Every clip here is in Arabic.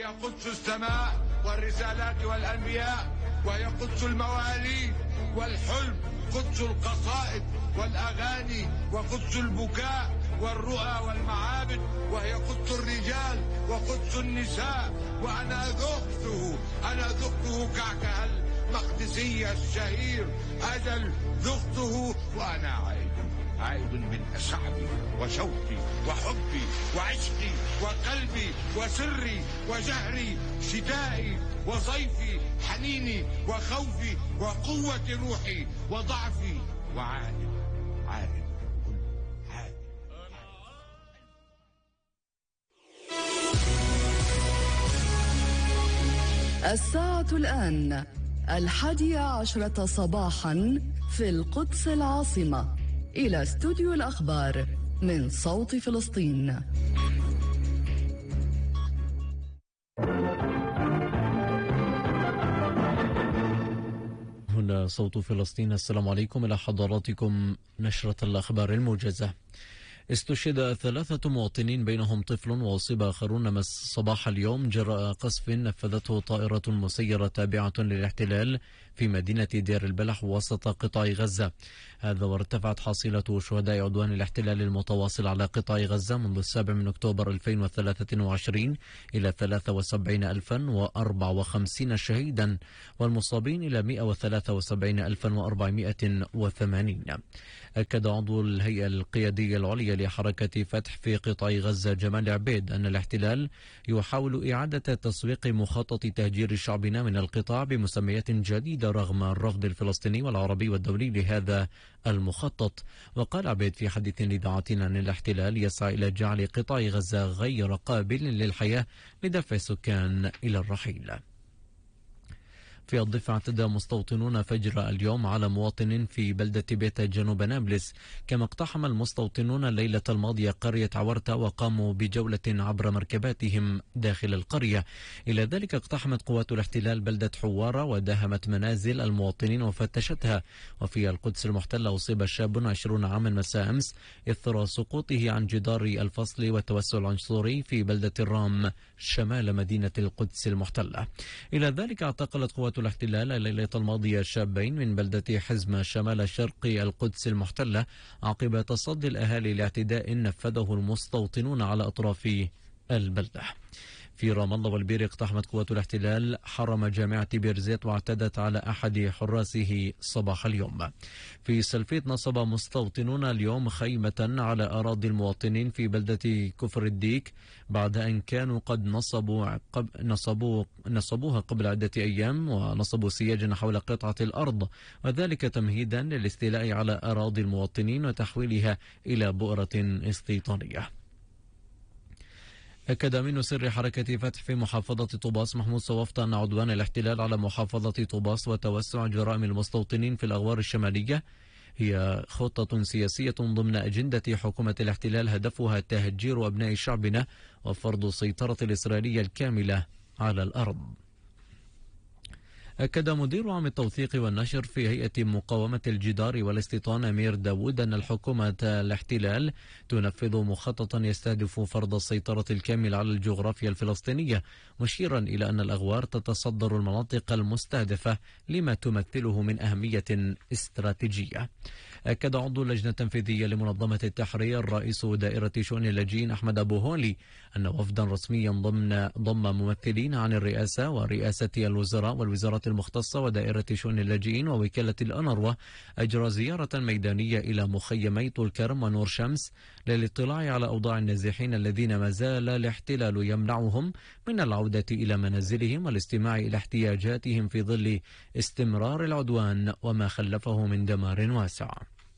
قدس السماء والرسالات والأنبياء، وهي قدس المواليد والحلم، قدس القصائد والأغاني، وقدس البكاء والرؤى والمعابد، وهي قدس الرجال وقدس النساء. وأنا ذقته كعكها المقدسية الشهير، أجل ذقته وأنا عائد من شعبي وشوقي وحبي وعشقي وقلبي وسري وجهري، شتائي وصيفي، حنيني وخوفي وقوة روحي وضعفي، وعائد. الساعة الآن 11:00 صباحا في القدس العاصمة. إلى استوديو الأخبار من صوت فلسطين. هنا صوت فلسطين. السلام عليكم، إلى حضراتكم نشرة الأخبار الموجزة. استشهد 3 مواطنين بينهم طفل وأصيب آخرون صباح اليوم جراء قصف نفذته طائرة مسيرة تابعة للاحتلال في مدينة دير البلح وسط قطاع غزة. هذا وارتفعت حصيلة شهداء عدوان الاحتلال المتواصل على قطاع غزة منذ 7 أكتوبر 2023 إلى 73,054 شهيدا، والمصابين إلى 173,480. أكد عضو الهيئة القيادية العليا لحركة فتح في قطاع غزة جمال عبيد أن الاحتلال يحاول إعادة تسويق مخطط تهجير شعبنا من القطاع بمسميات جديدة رغم الرفض الفلسطيني والعربي والدولي لهذا المخطط. وقال عبيد في حديث لإذاعتنا أن الاحتلال يسعى إلى جعل قطاع غزة غير قابل للحياة لدفع السكان إلى الرحيل. في الضفة اعتدى مستوطنون فجر اليوم على مواطن في بلدة بيتا جنوب نابلس، كما اقتحم المستوطنون الليلة الماضية قرية عورتا وقاموا بجولة عبر مركباتهم داخل القرية. إلى ذلك اقتحمت قوات الاحتلال بلدة حوارة وداهمت منازل المواطنين وفتشتها. وفي القدس المحتلة أصيب شاب 20 عاما مساء أمس إثر سقوطه عن جدار الفصل والتوسع العنصري في بلدة الرام شمال مدينة القدس المحتلة. إلى ذلك اعتقلت قوات الاحتلال الليلة الماضية شابين من بلدة حزمة شمال شرق القدس المحتلة عقب تصدي الأهالي لاعتداء نفذه المستوطنون على أطراف البلدة. في رام الله والبير اقتحمت قوات الاحتلال حرم جامعة بيرزيت واعتدت على أحد حراسه صباح اليوم. في سلفيت نصب مستوطنون اليوم خيمة على أراضي المواطنين في بلدة كفر الديك بعد أن كانوا قد نصبوها قبل عدة أيام، ونصبوا سياجا حول قطعة الأرض، وذلك تمهيدا للاستيلاء على أراضي المواطنين وتحويلها إلى بؤرة استيطانية. أكد أمين سر حركة فتح في محافظة طوباس محمود صوافت أن عدوان الاحتلال على محافظة طوباس وتوسع جرائم المستوطنين في الأغوار الشمالية هي خطة سياسية ضمن أجندة حكومة الاحتلال هدفها تهجير أبناء شعبنا وفرض السيطرة الإسرائيلية الكاملة على الأرض. أكد مدير عام التوثيق والنشر في هيئة مقاومة الجدار والاستيطان أمير داود أن الحكومة الاحتلال تنفذ مخططا يستهدف فرض السيطرة الكاملة على الجغرافيا الفلسطينية، مشيرا إلى أن الأغوار تتصدر المناطق المستهدفة لما تمثله من أهمية استراتيجية. أكد عضو اللجنة التنفيذية لمنظمة التحرير رئيس دائرة شؤون اللاجئين أحمد أبو هولي أن وفدا رسميا ضم ممثلين عن الرئاسة ورئاسة الوزراء والوزارات المختصة ودائرة شؤون اللاجئين ووكالة الأنروا أجرى زيارة ميدانية إلى مخيمي طول كرم ونور شمس للاطلاع على أوضاع النازحين الذين ما زال الاحتلال يمنعهم من العودة إلى منازلهم والاستماع إلى احتياجاتهم في ظل استمرار العدوان وما خلفه من دمار واسع.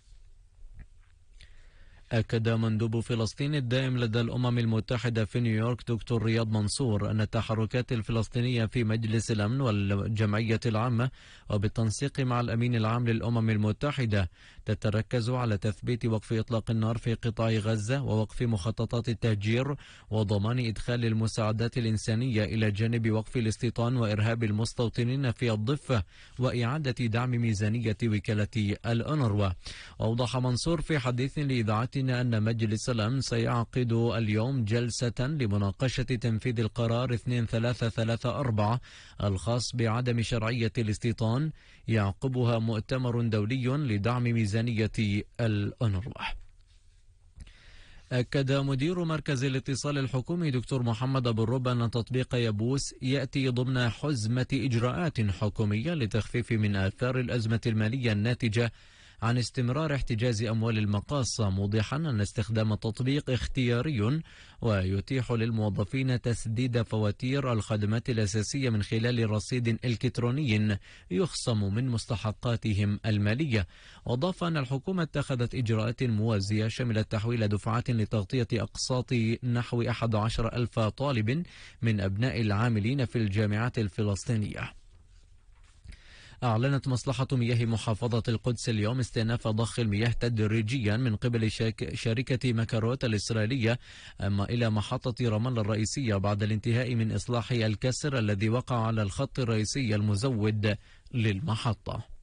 أكد مندوب فلسطين الدائم لدى الأمم المتحدة في نيويورك دكتور رياض منصور أن التحركات الفلسطينية في مجلس الأمن والجمعية العامة وبالتنسيق مع الأمين العام للأمم المتحدة تتركز على تثبيت وقف إطلاق النار في قطاع غزة ووقف مخططات التهجير وضمان إدخال المساعدات الإنسانية إلى جانب وقف الاستيطان وإرهاب المستوطنين في الضفة وإعادة دعم ميزانية وكالة الأونروا. أوضح منصور في حديث لإذاعتنا أن مجلس الأمن سيعقد اليوم جلسة لمناقشة تنفيذ القرار 2334 الخاص بعدم شرعية الاستيطان، يعقبها مؤتمر دولي لدعم ميزانية الأونروا. أكد مدير مركز الاتصال الحكومي دكتور محمد أبو الرب أن تطبيق يبوس يأتي ضمن حزمة إجراءات حكومية لتخفيف من آثار الأزمة المالية الناتجة عن استمرار احتجاز أموال المقاصة، موضحا أن استخدام التطبيق اختياري ويتيح للموظفين تسديد فواتير الخدمات الأساسية من خلال رصيد إلكتروني يخصم من مستحقاتهم المالية. وأضاف أن الحكومة اتخذت إجراءات موازية شملت تحويل دفعات لتغطية أقساط نحو 11,000 طالب من أبناء العاملين في الجامعات الفلسطينية. أعلنت مصلحة مياه محافظة القدس اليوم استئناف ضخ المياه تدريجيا من قبل شركة مكاروت الإسرائيلية إلى محطة رام الله الرئيسية بعد الانتهاء من إصلاح الكسر الذي وقع على الخط الرئيسي المزود للمحطة.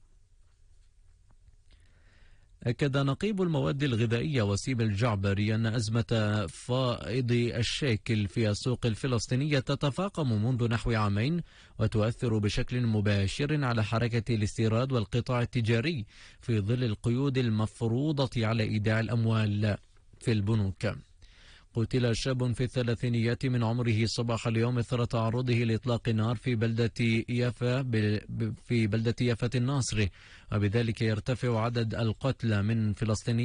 أكد نقيب المواد الغذائية وسيم الجعبري أن أزمة فائض الشاكل في السوق الفلسطينية تتفاقم منذ نحو عامين وتؤثر بشكل مباشر على حركة الاستيراد والقطاع التجاري في ظل القيود المفروضة على إيداع الأموال في البنوك. قتل شاب في الثلاثينيات من عمره صباح اليوم إثر تعرضه لإطلاق نار في بلدة يافا الناصري، وبذلك يرتفع عدد القتلى من فلسطينيين